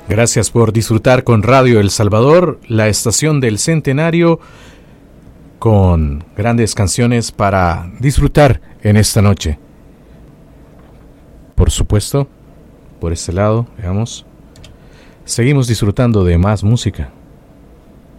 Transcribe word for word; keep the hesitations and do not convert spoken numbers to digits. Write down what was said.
Gracias por disfrutar con Radio El Salvador, la estación del Centenario, con grandes canciones para disfrutar en esta noche. Por supuesto, por este lado, veamos, seguimos disfrutando de más música.